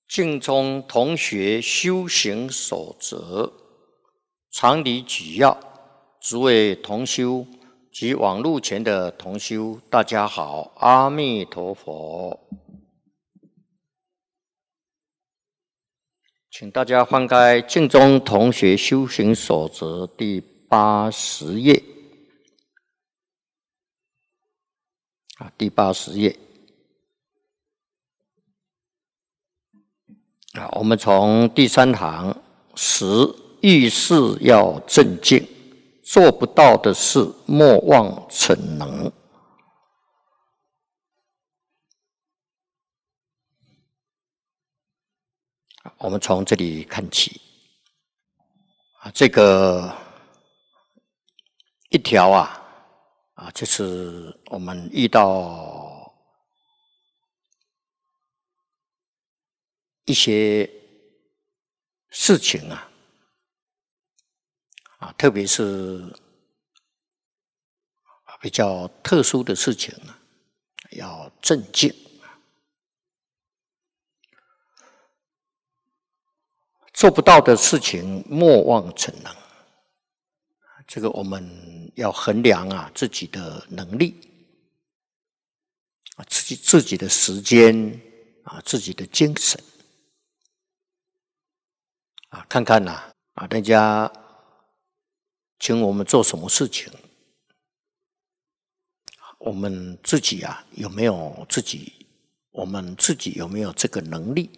净宗同学修行守则常理举要，诸位同修及网络前的同修，大家好，阿弥陀佛。请大家翻开净宗同学修行守则第80页。第80页。我们从第3行，10遇事要镇静，做不到的事莫忘逞能。我们从这里看起，这个一条就是我们遇到一些事情特别是比较特殊的事情要镇静。做不到的事情莫忘逞能，这个我们要衡量自己的能力，自己的时间自己的精神看看人家请我们做什么事情，我们自己有没有我们自己有没有这个能力？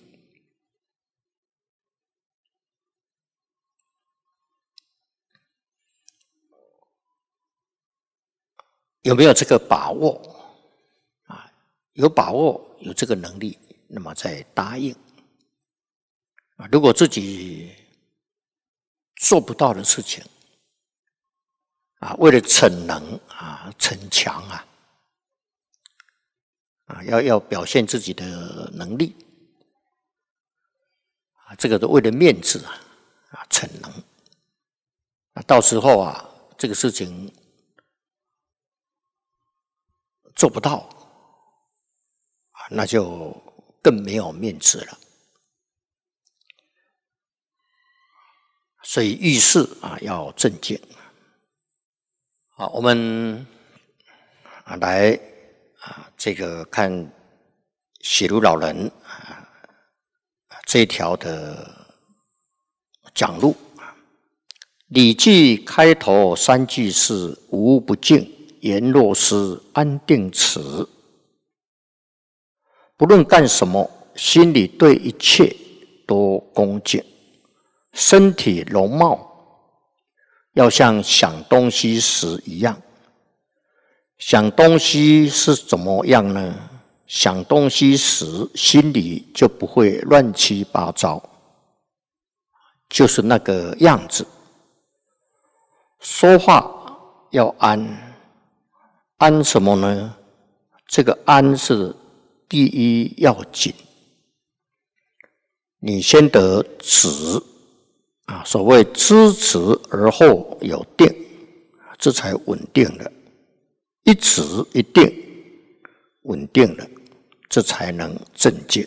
有没有这个把握有把握有这个能力，那么再答应如果自己做不到的事情为了逞能逞强要表现自己的能力这个都为了面子逞能到时候这个事情做不到那就更没有面子了。所以遇事要镇静。好，我们来这个看写如老人这一条的讲录。礼记开头3句是无不敬，言若失，安定持。不论干什么，心里对一切都恭敬。身体容貌要像想东西时一样。想东西是怎么样呢？想东西时心里就不会乱七八糟，就是那个样子。说话要安，安什么呢？这个安是第一要紧。你先得止所谓知止而后有定，这才稳定了。一止一定，稳定了，这才能镇静。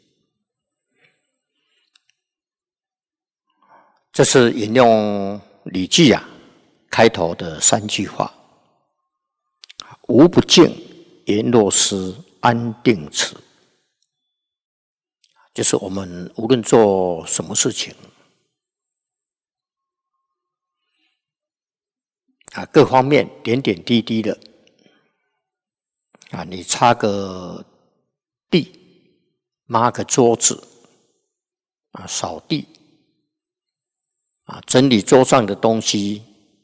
这是引用《礼记》开头的3句话：无不敬，言若失，安定持。就是我们无论做什么事情各方面点点滴滴的你擦个地，抹个桌子扫地整理桌上的东西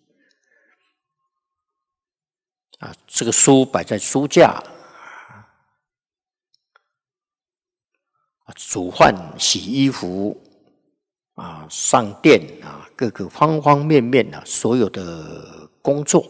这个书摆在书架煮饭洗衣服上电各个方方面面所有的工作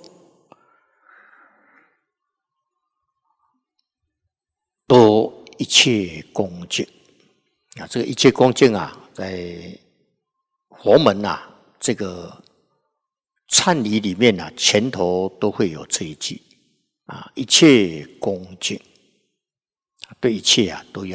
都一切恭敬这个一切恭敬在佛门这个忏礼里面前头都会有这一句一切恭敬，对一切都要